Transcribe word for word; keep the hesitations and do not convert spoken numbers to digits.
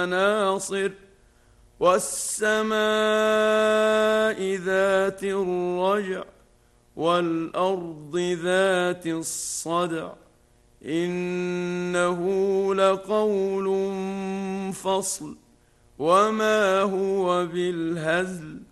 ناصر والسماء ذات الرجع والأرض ذات الصدع إنه لقول فصل وما هو بالهزل